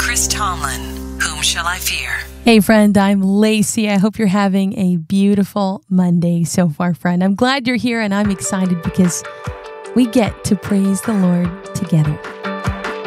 Chris Tomlin, Whom Shall I Fear? Hey friend, I'm Lacey. I hope you're having a beautiful Monday so far, friend. I'm glad you're here and I'm excited because we get to praise the Lord together.